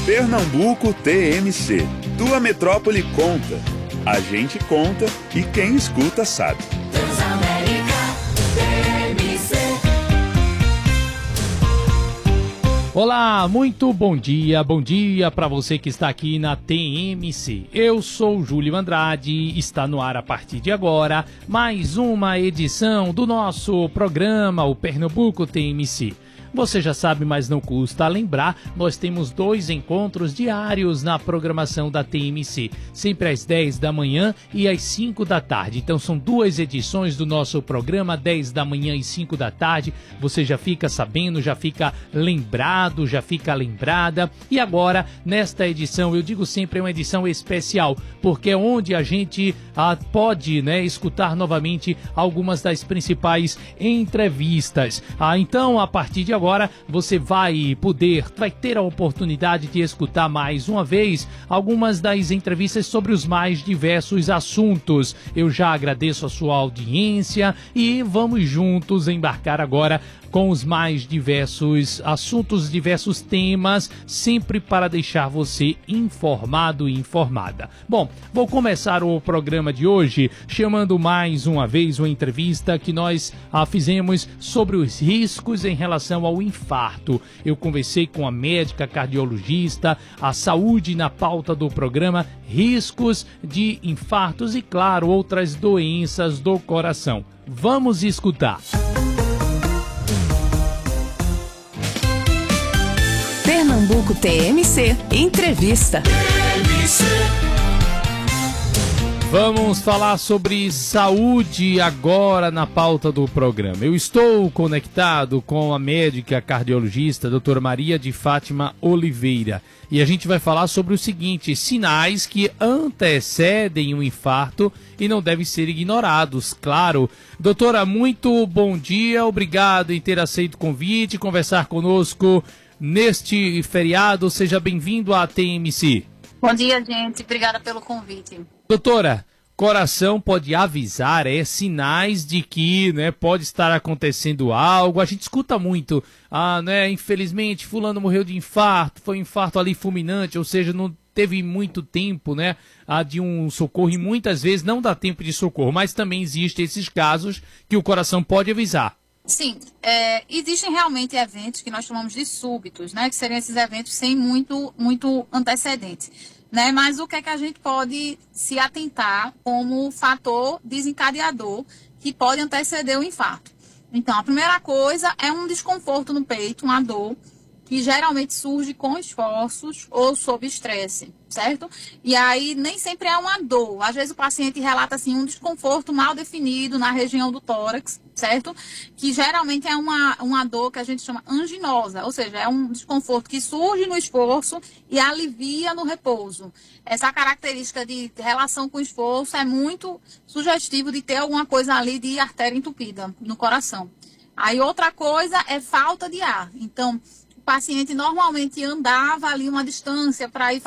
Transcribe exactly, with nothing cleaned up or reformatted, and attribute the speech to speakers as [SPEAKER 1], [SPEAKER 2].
[SPEAKER 1] Pernambuco T M C. Tua metrópole conta. A gente conta e quem escuta sabe.
[SPEAKER 2] Transamérica T M C.
[SPEAKER 3] Olá, muito bom dia, bom dia para você que está aqui na T M C. Eu sou Júlio Andrade, está no ar a partir de agora mais uma edição do nosso programa, o Pernambuco T M C. Você já sabe, mas não custa lembrar, nós temos dois encontros diários na programação da T M C, sempre às dez da manhã e às cinco da tarde. Então são duas edições do nosso programa, dez da manhã e cinco da tarde. Você já fica sabendo, já fica lembrado, já fica lembrada. E agora, nesta edição, eu digo sempre, é uma edição especial, porque é onde a gente ah, pode né, escutar novamente algumas das principais entrevistas. Ah, então, a partir de agora, Agora você vai poder, vai ter a oportunidade de escutar mais uma vez algumas das entrevistas sobre os mais diversos assuntos. Eu já agradeço a sua audiência e vamos juntos embarcar agora com os mais diversos assuntos, diversos temas, sempre para deixar você informado e informada. Bom, vou começar o programa de hoje chamando mais uma vez uma entrevista que nós ah, fizemos sobre os riscos em relação ao infarto. Eu conversei com a médica cardiologista, a saúde na pauta do programa, riscos de infartos e, claro, outras doenças do coração. Vamos escutar.
[SPEAKER 4] Pernambuco T M C Entrevista.
[SPEAKER 3] Vamos falar sobre saúde agora na pauta do programa. Eu estou conectado com a médica cardiologista, doutora Maria de Fátima Oliveira. E a gente vai falar sobre o seguinte, sinais que antecedem um infarto e não devem ser ignorados, claro. Doutora, muito bom dia, obrigado em ter aceito o convite, conversar conosco neste feriado. Seja bem-vindo à T M C.
[SPEAKER 5] Bom dia, gente. Obrigada pelo convite.
[SPEAKER 3] Doutora, coração pode avisar, é sinais de que né, pode estar acontecendo algo. A gente escuta muito, ah, né, infelizmente fulano morreu de infarto, foi um infarto ali fulminante, ou seja, não teve muito tempo né, ah, de um socorro e muitas vezes não dá tempo de socorro, mas também existem esses casos que o coração pode avisar.
[SPEAKER 5] Sim, é, existem realmente eventos que nós chamamos de súbitos, né? Que seriam esses eventos sem muito, muito antecedente. Né? Mas o que é que a gente pode se atentar como fator desencadeador que pode anteceder o infarto? Então, a primeira coisa é um desconforto no peito, uma dor, que geralmente surge com esforços ou sob estresse, certo? E aí nem sempre é uma dor. Às vezes o paciente relata assim um desconforto mal definido na região do tórax, certo? Que geralmente é uma, uma dor que a gente chama anginosa, ou seja, é um desconforto que surge no esforço e alivia no repouso. Essa característica de relação com o esforço é muito sugestivo de ter alguma coisa ali de artéria entupida no coração. Aí outra coisa é falta de ar. Então, o paciente normalmente andava ali uma distância para ir